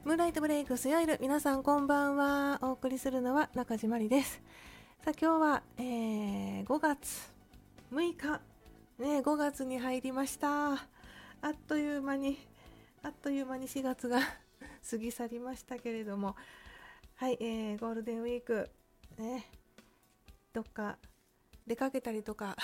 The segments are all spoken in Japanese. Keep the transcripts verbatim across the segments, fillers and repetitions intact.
ムーンライトブレイクスヨイル、皆さんこんばんは。お送りするのは中島里です。さあ今日は、えー、ごがつむいか、ね、ごがつに入りました。あっという間にあっという間にしがつが過ぎ去りましたけれども、はい、えー、ゴールデンウィークね、どっか出かけたりとか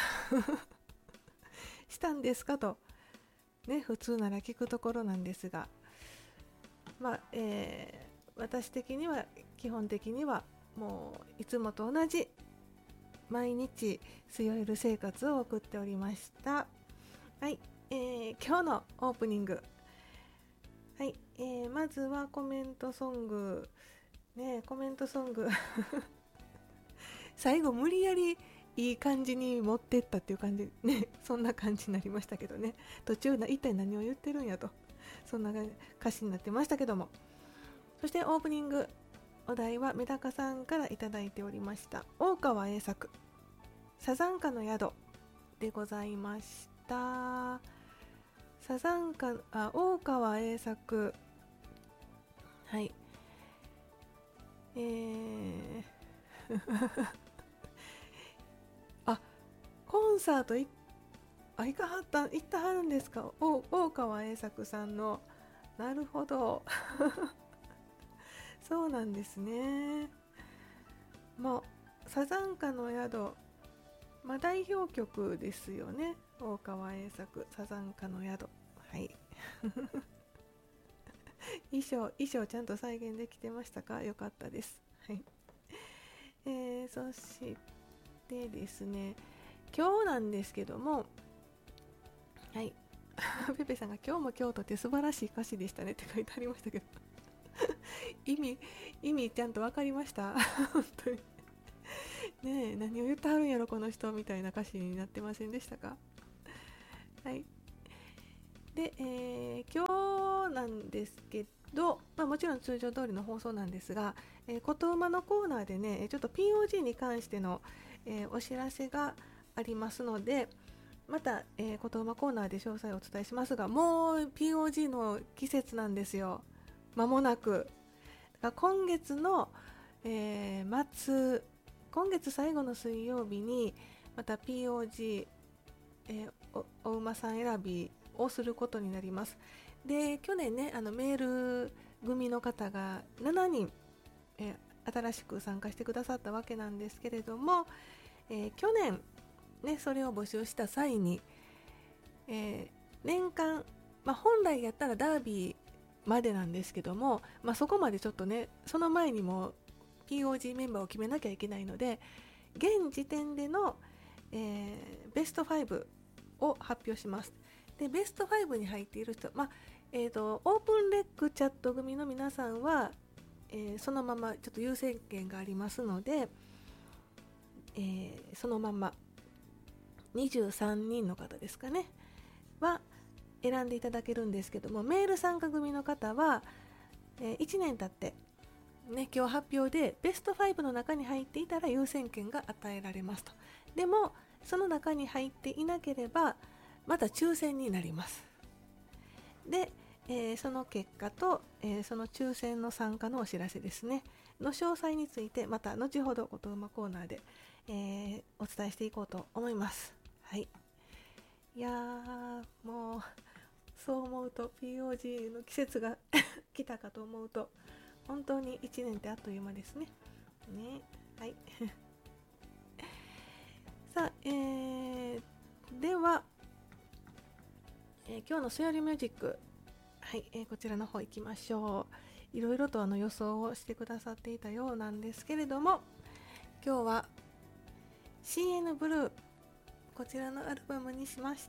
したんですかとね、普通なら聞くところなんですが、まあえー、私的には基本的にはもういつもと同じ毎日スヨイル生活を送っておりました。はい、えー、今日のオープニング、はい、えー、まずはコメントソングね、コメントソング最後無理やりいい感じに持ってったっていう感じね、そんな感じになりましたけどね、途中な一体何を言ってるんやと、そんな歌詞になってましたけども、そしてオープニングお題はメダカさんからいただいておりました大川栄作サザンカの宿でございました。サザンカあ大川栄作、はい、えーあ、コンサートいあ行かはった行ったはるんですか。お大川栄作さんの、なるほどそうなんですね。まあサザンカの宿、まあ、代表曲ですよね。大川栄作サザンカの宿、はい衣装衣装ちゃんと再現できてましたか。よかったです。はい、えー、そしてですね、今日なんですけども、はいペペさんが今日も京都って素晴らしい歌詞でしたねって書いてありましたけど意味意味ちゃんと分かりました本当にねえ、何を言ってはるんやろこの人みたいな歌詞になってませんでしたか。はい、で、えー、今日なんですけど、まあ、もちろん通常通りの放送なんですが、えー、ことうまのコーナーでね、ちょっと ピーオージー に関しての、えー、お知らせがありますので、また、えー、ことうまコーナーで詳細をお伝えしますが、もう ピーオージー の季節なんですよ。間もなく。だから今月の、えー、末、今月最後の水曜日にまた ピーオージー、えー、お、お馬さん選びをすることになります。で、去年ね、あのメール組の方がしちにん、えー、新しく参加してくださったわけなんですけれども、えー、去年ね、それを募集した際に、えー、年間、まあ、本来やったらダービーまでなんですけども、まあ、そこまでちょっとね、その前にも ピーオージー メンバーを決めなきゃいけないので、現時点での、えー、ベストごを発表します。で、ベストごに入っている人、まあえーと、オープンレックチャット組の皆さんは、えー、そのままちょっと優先権がありますので、えー、そのままにじゅうさんにんの方ですかねは選んでいただけるんですけども、メール参加組の方は、えー、いちねん経って、ね、今日発表でベストごの中に入っていたら優先権が与えられますと。でもその中に入っていなければまた抽選になります。で、えー、その結果と、えー、その抽選の参加のお知らせですねの詳細について、また後ほどことうまコーナーで、えー、お伝えしていこうと思います。はい、いやー、もうそう思うと ピーオージー の季節が来たかと思うと、本当にいちねんってあっという間ですね。ね、はいさあ、えー、では、えー、今日のスヨリミュージック、はい、えー、こちらの方行きましょう。いろいろとあの予想をしてくださっていたようなんですけれども、今日は シーエヌ ブルー、こちらのアルバムにしました。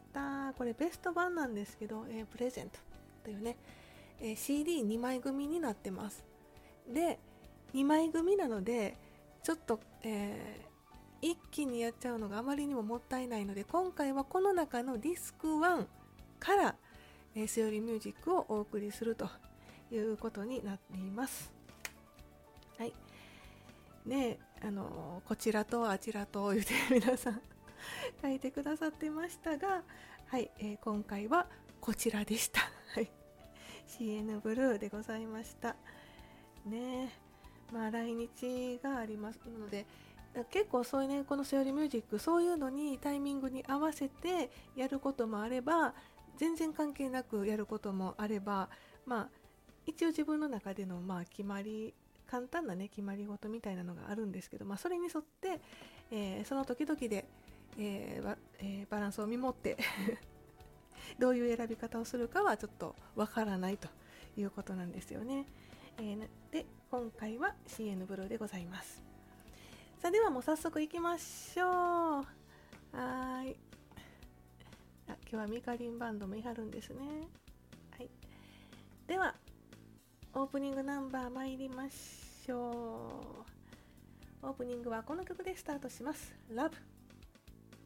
これベスト版なんですけど、えー、プレゼントというね、えー、シーディーに 枚組になってます。で、にまい組なのでちょっと、えー、一気にやっちゃうのがあまりにももったいないので、今回はこの中のディスクいちから、えー、セオリーミュージックをお送りするということになっています。はいね、あのー、こちらとあちらと言って皆さん書いてくださってましたが、はい、えー、今回はこちらでした。はい、 シーエヌ ブルーでございましたね。まあ来日がありますので、結構そういうね、このセオリーミュージック、そういうのにタイミングに合わせてやることもあれば、全然関係なくやることもあれば、まあ一応自分の中でのまあ決まり、簡単なね決まり事みたいなのがあるんですけど、まあそれに沿って、えーその時々で、えーえーバランスを見守ってどういう選び方をするかはちょっとわからないということなんですよね。えーで今回は シーエヌ ブルーでございます。さあではもう早速いきましょう。はーい。あ、今日はミカリンバンドもいはるんですね。はい。ではオープニングナンバー参りましょう。オープニングはこの曲でスタートします。Love